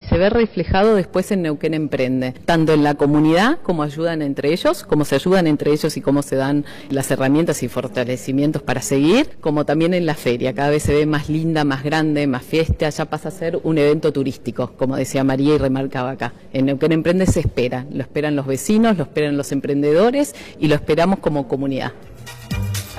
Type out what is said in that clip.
se ve reflejado después en Neuquén Emprende, tanto en la comunidad, como ayudan entre ellos, cómo se ayudan entre ellos y cómo se dan las herramientas y fortalecimientos para seguir, como también en la feria. Cada vez se ve más linda, más grande, más fiesta, ya pasa a ser un evento turístico, como decía María y remarcaba acá. En Neuquén Emprende se espera, lo esperan los vecinos, lo esperan los emprendedores y lo esperamos como comunidad.